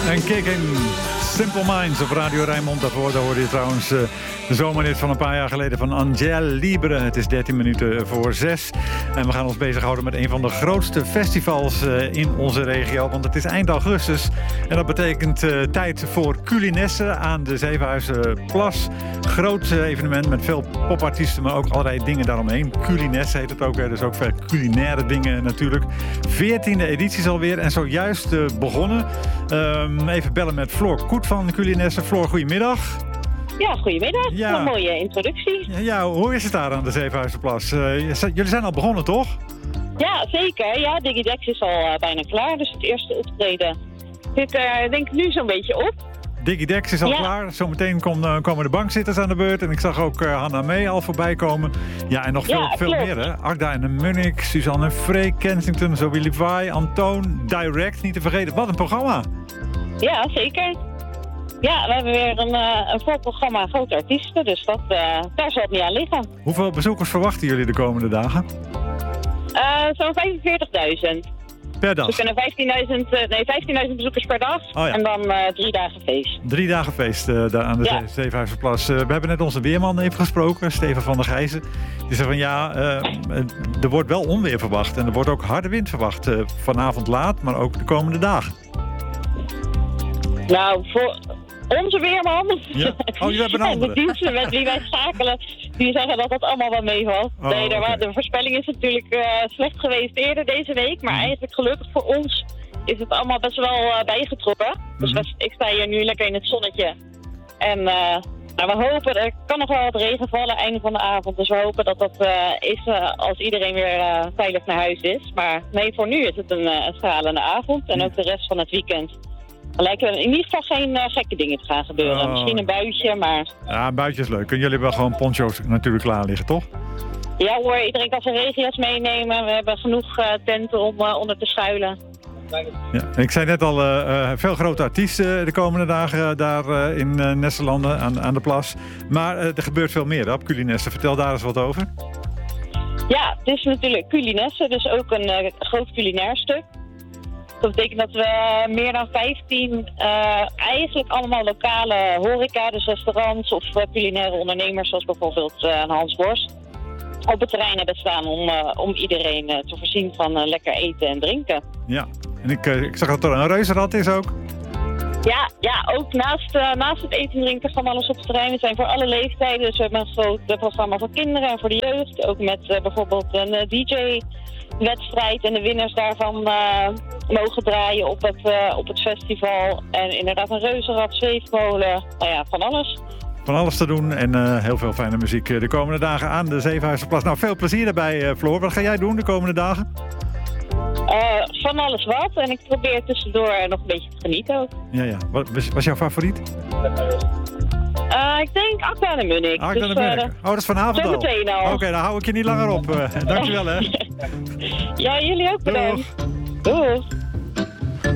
En Kicking Simple Minds op Radio Rijnmond. Daarvoor hoorde je trouwens de zomerhit van een paar jaar geleden van Angèle Libre. Het is 13 minuten voor 6. En we gaan ons bezighouden met een van de grootste festivals in onze regio. Want het is eind augustus. En dat betekent tijd voor Culinesse aan de Zevenhuizenplas. Groot evenement met veel popartiesten, maar ook allerlei dingen daaromheen. Culinesse heet het ook, hè? Dus ook veel culinaire dingen natuurlijk. 14e editie alweer en zojuist begonnen. Even bellen met Floor Koet van Culinesse. Floor, goedemiddag. Ja, goedemiddag. Ja. Een mooie introductie. Ja, hoe is het daar aan de Zevenhuizenplas? Jullie zijn al begonnen, toch? Ja, zeker. Ja, Digidex is al bijna klaar. Dus het eerste optreden zit er denk ik nu zo'n beetje op. Digidex is al klaar. Zometeen komen de bankzitters aan de beurt. En ik zag ook Hanna Mee al voorbij komen. Ja, en nog veel meer, hè? Agda en de Munnik, Suzanne en Freek, Kensington, Zoe Levi, Antoon, Direct, niet te vergeten. Wat een programma! Ja, zeker. Ja, we hebben weer een vol programma grote artiesten. Dus daar zal het niet aan liggen. Hoeveel bezoekers verwachten jullie de komende dagen? Zo'n 45.000. Per dag? Dus we kunnen 15.000 bezoekers per dag. Oh ja. En dan 3 dagen feest. 3 dagen feest daar aan de Zevenhuizenplas. We hebben net onze weerman even gesproken, Steven van der Gijzen. Die zei van er wordt wel onweer verwacht. En er wordt ook harde wind verwacht. Vanavond laat, maar ook de komende dagen. Nou, voor onze weerman. Ja. Oh, je hebt een andere. De diensten met wie wij schakelen, die zeggen dat dat allemaal wel meevalt. Oh, nee, okay. De voorspelling is natuurlijk slecht geweest eerder deze week. Maar eigenlijk gelukkig voor ons is het allemaal best wel bijgetrokken. Dus ik sta hier nu lekker in het zonnetje. En we hopen, er kan nog wel wat regen vallen einde van de avond. Dus we hopen dat dat is als iedereen weer veilig naar huis is. Maar nee, voor nu is het een stralende avond. En ook de rest van het weekend. Er lijken in ieder geval geen gekke dingen te gaan gebeuren. Misschien een buitje, maar... Ja, een buitje is leuk. Kunnen jullie wel gewoon poncho's natuurlijk klaar liggen, toch? Ja hoor, iedereen kan zijn regenjas meenemen. We hebben genoeg tenten om onder te schuilen. Ja, ik zei net al, veel grote artiesten de komende dagen daar in Nesselanden aan de plas. Maar er gebeurt veel meer op Culinesse. Vertel daar eens wat over. Ja, het is natuurlijk Culinesse, dus ook een groot culinair stuk. Dat betekent dat we meer dan 15 eigenlijk allemaal lokale horeca, dus restaurants of culinaire ondernemers, zoals bijvoorbeeld Hans Borst, op het terrein hebben staan om iedereen te voorzien van lekker eten en drinken. Ja, en ik zag dat er een reuzenrad is ook. Ja, ook naast het eten en drinken van alles op het terrein. We zijn voor alle leeftijden, dus we hebben een groot programma voor kinderen en voor de jeugd. Ook met bijvoorbeeld een DJ-wedstrijd en de winnaars daarvan mogen draaien op het festival. En inderdaad een reuzenrad, zweefmolen, nou ja, van alles. Van alles te doen en heel veel fijne muziek de komende dagen aan de Zevenhuizenplas. Nou, veel plezier daarbij, Floor. Wat ga jij doen de komende dagen? Van alles wat. En ik probeer tussendoor nog een beetje te genieten ook. Ja. Wat was jouw favoriet? Ik denk Agda en de Munnik. Agda en de Munnik. Dat is vanavond al. Zometeen al. Oké, dan hou ik je niet langer op. Dankjewel, hè. Ja, jullie ook bedankt. Doeg.